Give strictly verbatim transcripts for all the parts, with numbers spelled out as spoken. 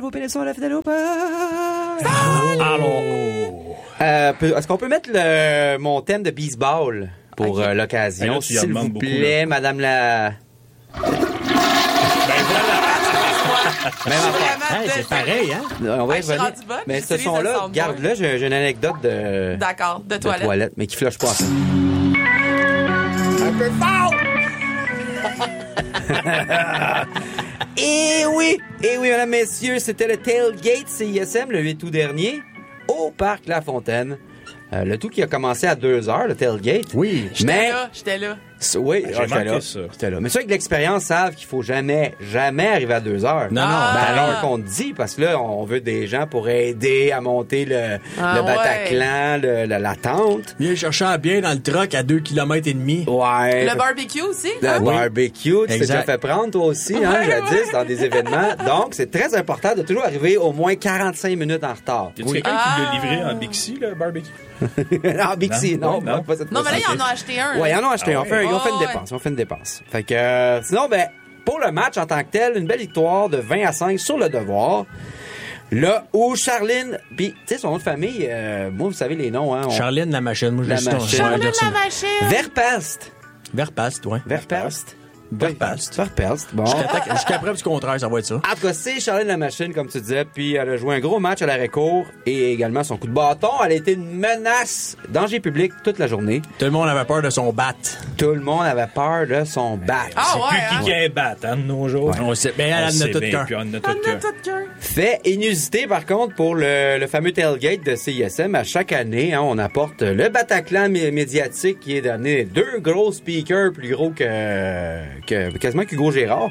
vos pénis sont à la fenêtre ou pas? Allô? Euh, peut- est-ce qu'on peut mettre le, mon thème de baseball pour Ok. euh, l'occasion, Ben là, tu y en s'il vous demandes beaucoup, plaît, là. madame la... Même affaire. Vraiment, Hey, c'est de- pareil, hein? On va Ah, y je suis revenir. rendue bonne, Mais ce j'utilise le son-là, soundboard. garde-le, j'ai, j'ai une anecdote de, D'accord, de de toilette. toilette, mais qui flush pas ça. Un peu fort! Et oui, et oui, mesdames, messieurs, c'était le Tailgate C I S M le huit août dernier au Parc La Fontaine. Euh, le tout qui a commencé à deux heures, le Tailgate. Oui. J'étais Mais, là, j'étais là. oui, J'ai ah, j'étais manqué là. ça. J'étais là. Mais ceux avec de l'expérience savent qu'il faut jamais, jamais arriver à deux heures. Non, non. Ah. Ben, Ah. alors qu'on te dit, parce que là, on veut des gens pour aider à monter le, Ah, le ouais. Bataclan, le- la, la tente. Viens chercher à bien dans le truck à deux kilomètres et demi. Ouais. Le barbecue aussi, Le hein? barbecue, tu t'es Exact. déjà fait prendre toi aussi, hein, Ouais, jadis, ouais. dans des événements. Donc, c'est très important de toujours arriver au moins quarante-cinq minutes en retard. Y a-tu quelqu'un qui l'a livré en Bixi, le barbecue? En Bixi, non, Non, non. non, pas cette Non, mais là, fois-ci. ils en ont acheté un. Ouais, ils là. en ont acheté. Ah on ouais. fait, ils ont fait une Oh, ouais. dépense. Ils ont fait une dépense. Fait que, euh, sinon, ben, pour le match en tant que tel, une belle victoire de vingt à cinq sur le devoir. Là où Charline, puis tu sais son nom de famille, euh, moi vous savez les noms, hein. on- Charline la machine. Moi, je La le sais, on- machine. on va Charline dire ça. la machine. Verpest. Verpast, ouais. Verpest. Verpast. Verpest. Bon. Jusqu'à jusqu'à preuve du contraire, ça va être ça. En tout cas, c'est Charline la machine, comme tu disais, puis elle a joué un gros match à l'arrêt-court et également son coup de bâton. Elle a été une menace, danger public toute la journée. Tout le monde avait peur de son bat. Tout le monde avait peur de son bat. Ah C'est ouais, plus hein? qui qui a un bat, hein, de nos jours. On sait, ben, elle On en sait a tout bien, cœur. puis on en a tout On a cœur. tout cœur. Fait inusité, par contre, pour le, le fameux tailgate de C I S M. À chaque année, hein, on apporte le Bataclan mé- médiatique qui est donné deux gros speakers plus gros que, que quasiment qu'Hugo Gérard.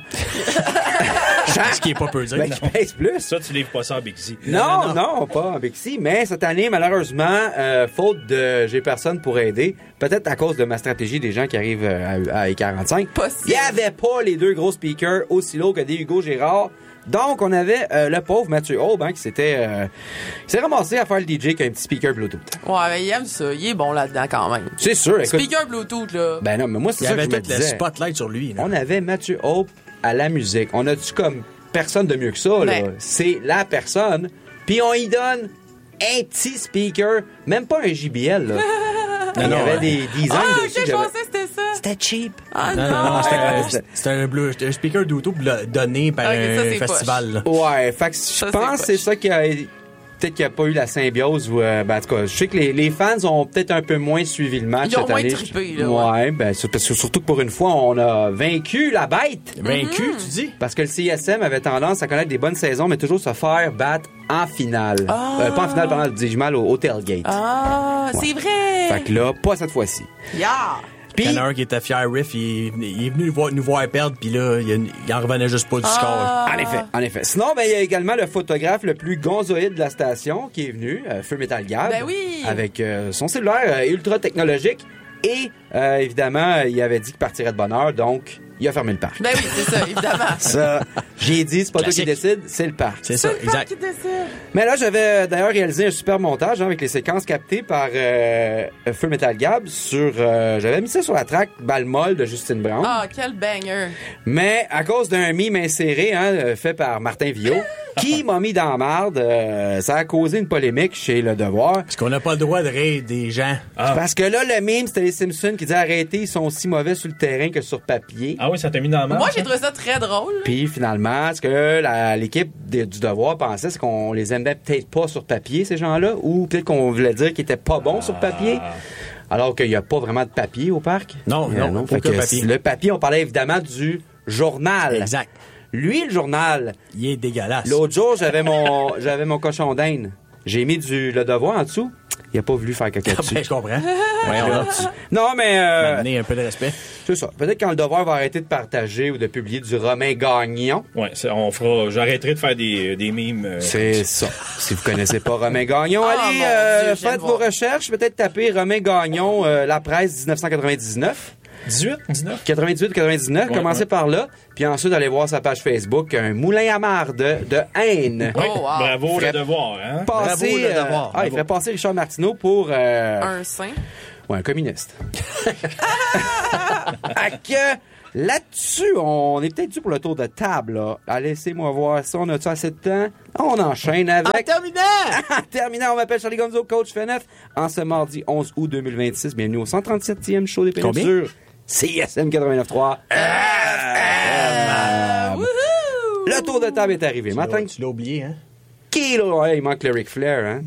Ce qui est pas peu dire. Ben, qui pèse plus. Ça, tu livres pas ça en Bixi. Non, non, pas en Bixi. Mais cette année, malheureusement, euh, faute de j'ai personne pour aider, peut-être à cause de ma stratégie des gens qui arrivent euh, à, à E quarante-cinq, Possible. il n'y avait pas les deux gros speakers aussi lourds que des Hugo Gérard. Donc, on avait euh, le pauvre Mathieu Aube hein, qui s'était euh, qui s'est ramassé à faire le D J avec un petit speaker Bluetooth. Ouais, mais il aime ça. Il est bon là-dedans quand même. C'est sûr, écoute. Speaker Bluetooth, là. Ben non, mais moi, c'est Il y ça que avait je me tout le disais. spotlight sur lui. là. On avait Mathieu Hope à la musique. On a-tu comme personne de mieux que ça, là? Ben. C'est la personne. Puis on y donne un petit speaker, même pas un J B L, là. Il y non, avait hein. des designs Ah, dessus. ok, que je j'avais- pensais que c'était ça. C'était cheap. Ah Non, non. non, non, c'était Ouais. c'était- c'était un, bleu- c'était un speaker d'auto donné par Ok, ça, un c'est festival. là. Ouais, fait que je Ça, c'est pense que c'est poche. ça qui a... Peut-être qu'il n'y a pas eu la symbiose ou... euh, ben, en tout cas, je sais que les, les fans ont peut-être un peu moins suivi le match Ils ont cette moins année. trippé, là, Ouais, ben, c'est parce que surtout que pour une fois, on a vaincu la bête. Vaincu, tu dis? Parce que le C I S M avait tendance à connaître des bonnes saisons, mais toujours se faire battre en finale. Ah. Euh, pas en finale, pardon, dis-je mal, au, au tailgate. Ah, c'est vrai. Fait que là, pas cette fois-ci. Yeah. Puis, Il y en a un qui était fier, Riff, il, il est venu nous voir, nous voir perdre, puis là, il, il en revenait juste pas du score. Ah. en effet, en effet. Sinon, ben, il y a également le photographe le plus gonzoïde de la station qui est venu, euh, Feu Metal Gab. Ben oui. Avec euh, son cellulaire euh, ultra technologique. Et, euh, évidemment, il avait dit qu'il partirait de bonne heure, donc il a fermé le parc. Ben oui, c'est ça, évidemment. Ça, j'ai dit, c'est pas toi qui Classique. décide, c'est le parc. C'est ça, C'est le parc exact. qui décide. Mais là, j'avais euh, d'ailleurs réalisé un super montage hein, avec les séquences captées par euh, Feu Metal Gab sur... euh, j'avais mis ça sur la track Balle molle de Justine Brown. Ah, quel banger. Mais à cause d'un mime inséré hein, euh, fait par Martin Villot, qui m'a mis dans la marde, euh, ça a causé une polémique chez Le Devoir. Parce qu'on n'a pas le droit de rire des gens. Ah. Parce que là, le mime, c'était les Simpsons qui disaient arrêtez, ils sont aussi mauvais sur le terrain que sur papier. Ah oui, ça t'a mis dans la main. Moi, j'ai trouvé ça très drôle. Puis finalement, ce que la- l'équipe de- du Devoir pensait, c'est qu'on les aimait peut-être pas sur papier, ces gens-là, ou peut-être qu'on voulait dire qu'ils étaient pas bons sur papier. Alors qu'il n'y a pas vraiment de papier au parc. Non, Euh, non, Fait aucun que papier. Le papier, on parlait évidemment du journal. Exact. Lui, le journal, Il est dégueulasse. l'autre jour, j'avais mon j'avais mon cochon d'Inde. J'ai mis du Le Devoir en dessous. Il a pas voulu faire caca Ah, dessus. ben, je comprends. Voyons là. Non, mais euh, Amener un peu de respect. c'est ça. Peut-être quand Le Devoir va arrêter de partager ou de publier du Romain Gagnon. Ouais, c'est- on fera. J'arrêterai de faire des, des mimes. euh, C'est ça. Si vous connaissez pas Romain Gagnon, Ah, allez, mon euh, Dieu, je viens faites de vos voir. recherches. Peut-être taper Romain Gagnon, euh, La Presse dix-neuf cent quatre-vingt-dix-neuf. dix-huit, dix-neuf. quatre-vingt-dix-huit quatre-vingt-dix-neuf. Ouais, Commencez ouais. par là. Puis ensuite, allez voir sa page Facebook, un moulin à marde de haine. Oui, Oh, wow. bravo Ferait- le devoir, hein? Passer, Bravo, Le euh, Devoir. ah, il Bravo. ferait passer Richard Martineau pour euh, Un sein. ouais, un communiste. À que Là-dessus, on est peut-être dû pour le tour de table, là. Ah, laissez-moi voir ça. On a-tu assez de temps? On enchaîne En avec... terminant! En terminant, on m'appelle Charlie Gonzo, coach F N F. En ce mardi onze août deux mille vingt-six, bienvenue au cent trente-septième show des Péninsures. C I S M quatre-vingt-neuf trois. Wouhou! Le tour de table est arrivé. Tu Maintenant, l'as- Tu l'as oublié, hein? Kilo, ouais, il manque le Ric Flair, hein?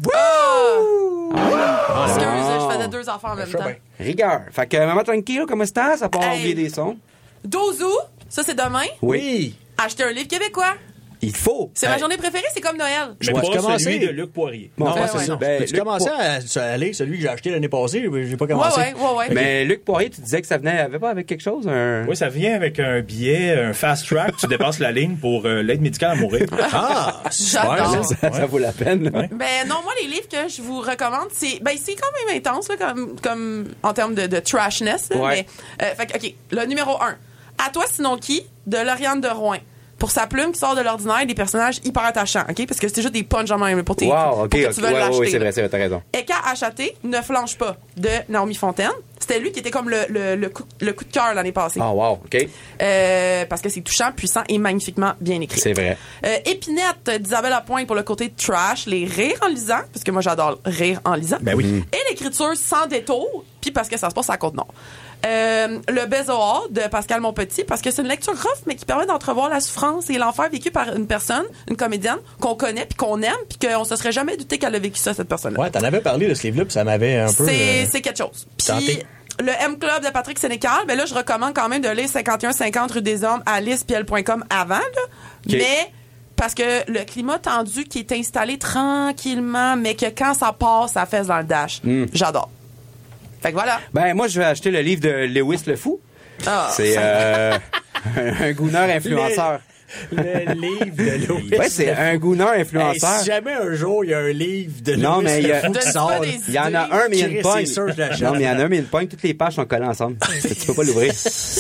Oh! Excuse, Ah. je faisais deux enfants en même Ça, temps. ben. Rigueur. Fait que, maman tranquille, comment estás? À part Hey. oublier des sons. douze août, ça c'est demain. Oui. Acheter un livre québécois. Il faut. C'est ma Hey. journée préférée, c'est comme Noël. Mais Ouais, pas tu commençais- celui de Luc Poirier. Bon, Non, enfin, ouais, c'est ça. non. Ben, tu Luc commençais Po- à, à aller, celui que j'ai acheté l'année passée, j'ai pas Ouais, commencé. ouais, ouais, ouais. Mais Luc Poirier, tu disais que ça venait, avait pas avec quelque chose? Un... Oui, ça vient avec un billet, un fast track. Tu dépasses la ligne pour euh, l'aide médicale à mourir. Ah, super, J'adore. ça. Ça, ça vaut la peine. là. Ouais. Ben non, moi les livres que je vous recommande, c'est ben c'est quand même intense là, comme comme en termes de, de trashness. Là, Ouais. mais euh, fait que, ok, le numéro un. À toi sinon qui de Lauriane de Rouen. Pour sa plume qui sort de l'ordinaire, des personnages hyper attachants, ok? Parce que c'est juste des punch en même pour tes Wow, ok, pour que ok. tu veux Ouais, l'acheter. ouais, c'est là. vrai, c'est vrai, t'as raison. Eka Achaté, Ne flanche pas, de Naomi Fontaine. C'était lui qui était comme le, le, le, coup, le coup de cœur l'année passée. Ah, wow, ok. Euh, parce que c'est touchant, puissant et magnifiquement bien écrit. C'est vrai. Euh, Épinette d'Isabelle Lapointe pour le côté trash, les rires en lisant, parce que moi j'adore rire en lisant. Ben oui. Et l'écriture sans détour, puis parce que ça se passe à la Côte-Nord. Euh, le Bézoard de Pascal Monpetit, parce que c'est une lecture rough, mais qui permet d'entrevoir la souffrance et l'enfer vécu par une personne, une comédienne, qu'on connaît, puis qu'on aime, puis qu'on se serait jamais douté qu'elle a vécu ça, cette personne-là. Ouais, t'en avais parlé de ce livre-là, puis ça m'avait un peu... C'est euh, c'est quelque chose. Puis tenté. le M-Club de Patrick Sénécal, ben là, je recommande quand même de lire cinquante et un cinquante rue des Hommes à lispiel point com avant, là. OK. Mais parce que le climat tendu qui est installé tranquillement, mais que quand ça passe, ça fesse dans le dash. J'adore. Fait que voilà. Ben, moi, je vais acheter le livre de Lewis le Fou. Ah, C'est ça- euh, un gouneur influenceur. Le livre de Louis. Ouais, c'est un gouneur Hey, influenceur. si jamais un jour il y a un livre de Non, Louis mais il y a- Lefou qui Donne sort, pas là, des- Il y en a un, mais il y a une Chris, pogne. c'est sûr, je l'achète. Non, mais il y en a un, mais il y a une pogne. Toutes les pages sont collées ensemble. Tu peux pas l'ouvrir.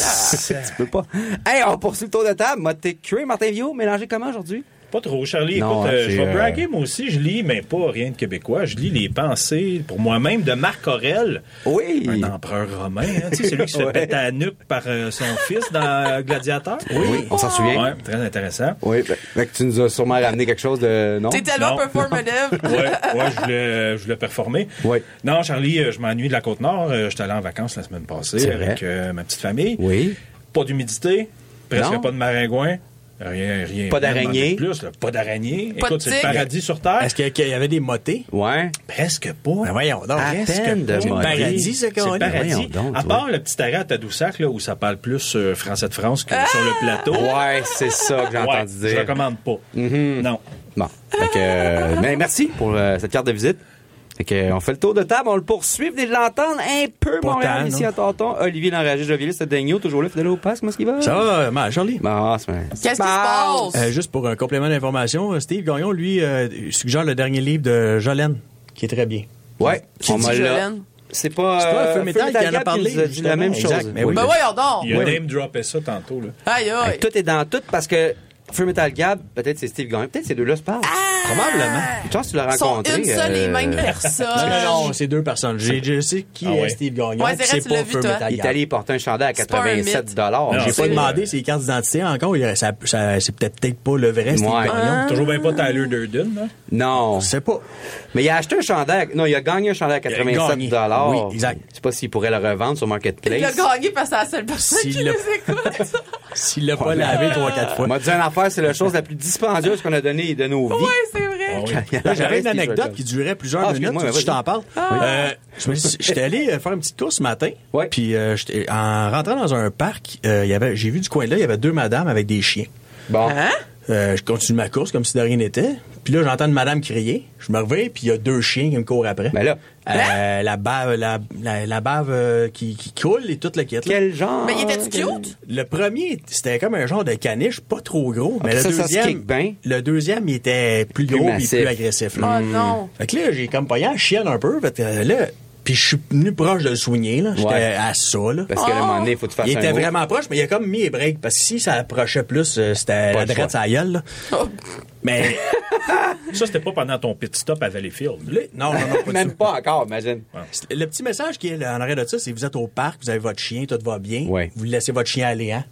tu peux pas. Hey, on poursuit le tour de table. Moi, t'es curé, Martin Viau, mélangé comment aujourd'hui? Pas trop, Charlie. Non, Écoute, euh, c'est, je vais euh, braguer, moi aussi. Je lis, mais pas rien de québécois. Je lis les pensées, pour moi-même, de Marc Aurèle, Oui. un empereur romain. Hein, tu sais, celui qui se fait Ouais. péter la nuque par euh, son fils dans euh, Gladiateur. Oui, on s'en souvient. Ouais, très intéressant. Oui, ben, fait que tu nous as sûrement ramené quelque chose de... Non? T'étais là, Non. performative. Ouais, ouais, je voulais, je voulais performer. Oui. Non, Charlie, euh, je m'ennuie de la Côte-Nord. Euh, J'étais allé en vacances la semaine passée C'est avec vrai. euh, ma petite famille. Oui. Pas d'humidité, presque Non. pas de maringouins. Rien, rien. Pas rien d'araignée. de Plus, là. Pas d'araignée. Pas de Écoute, c'est le tigre. paradis sur Terre. Est-ce qu'il qu'il y avait des motets? Ouais. Presque pas. Ben voyons donc. À Presque peine de pas. C'est le motés. paradis, ce C'est qu'on le dit. paradis. Voyons donc, à toi. part le petit arrêt à Tadoussac, là, où ça parle plus euh, français de France que sur le plateau. Ouais, c'est ça que j'ai Ouais, entendu je dire. recommande pas. Mhm. Non. Bon. Fait que, euh, mais merci pour euh, cette carte de visite. Fait que, euh, on fait le tour de table, on le poursuit, venez de l'entendre un peu, Pas Montréal, tant, ici non. à Tonton. Olivier l'enragé, Jovialiste, Daigneault, toujours là, fidèle au passe, comment est-ce qu'il va? Ça va, mal, Charlie? Bon, c'est Qu'est-ce qui se passe? Euh, juste pour un complément d'information, euh, Steve Gagnon, lui, euh, suggère le dernier livre de Jolene, qui est très bien. Ouais, Qui on dit m'a là. Jolene? C'est pas, C'est pas euh, Feu Métal qui en a Gap parlé, nous a dit la même justement. chose. Exact, mais oui. Ben voyons donc. Il a Oui. name droppé ça tantôt. Là. Aïe, aïe. Hey, tout est dans tout parce que Feu Metal Gab, peut-être c'est Steve Gagnon, peut-être ces deux-là se parlent. Probablement. Une chance que tu l'as Ils sont rencontré. une seule et euh, même personne. Non, non, non, c'est deux personnes. J'ai- Je sais qui Ah est ouais. Steve Gagnon. Ouais, c'est puis vrai, tu pas l'as vu, Feu toi. Metal Il est Gab. allé porter un chandail à C'est pas un quatre-vingt-sept mythe. dollars. Non, J'ai c'est- pas demandé ses cartes d'identité encore. il- ça- ça- c'est peut-être peut-être pas le vrai Steve Ouais. Gagnon. Toujours bien pas Tyler Durden. Là. Non. Je sais pas. Mais il a acheté un chandail. Non, il a gagné un chandail à quatre-vingt-sept dollars. Oui, exact. Je sais pas s'il pourrait le revendre sur Il Marketplace. a gagné parce que c'est la seule personne S'il qui l'a- les écoute. S'il l'a pas lavé trois, quatre fois. On m'a dit une affaire, c'est la chose la plus dispendieuse qu'on a donnée de nos vies. Ouais, c'est vrai. Ah oui. Là, j'avais une anecdote qui durait plusieurs Ah, minutes. excuse-moi, Tu veux que je vas-y. t'en parle. Euh, je me suis- J'étais allé euh, faire une petite course ce matin. Ouais. Puis euh, j'étais- en rentrant dans un parc, euh, il y avait, j'ai vu du coin là, il y avait deux madames avec des chiens. Bon. Hein? Euh, je continue ma course comme si de rien n'était. Puis là, j'entends une madame crier. Je me réveille, puis il y a deux chiens qui me courent après. Ben là. Euh, la bave, la, la, la bave euh, qui, qui coule et toute la quête. Quel genre? Mais il était-tu cute? Le premier, c'était comme un genre de caniche, pas trop gros. Mais Ah, le ça, ça se deuxième, kick bien. le deuxième, il était plus Plus gros et massif. plus agressif. là. Oh non. Fait que là, j'ai comme pogné la chienne un peu. Fait que euh, là, puis je suis venu proche de le soigner. Là. J'étais Ouais. à ça. Là. Parce qu'à un moment donné, il faut que tu fasses Il un était move. vraiment proche, mais il a comme mis les breaks. Parce que si ça approchait plus, euh, c'était Pas la le drette choix. à la gueule. Là. Oh. Mais Ça, c'était pas pendant ton pit stop à Valleyfield. là, non, non, non, pas du Même tout. pas encore, imagine. Le petit message qui est là, en arrière de ça, c'est vous êtes au parc, vous avez votre chien, tout va bien. Ouais. Vous laissez votre chien aller, hein?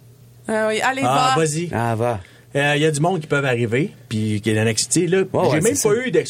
Ah oui, allez, Ah, va. vas-y. Ah, va. Il euh, y a du monde qui peuvent arriver, puis qui est annexé. Là, Ouais, j'ai ouais, même c'est pas ça. eu d'excuse.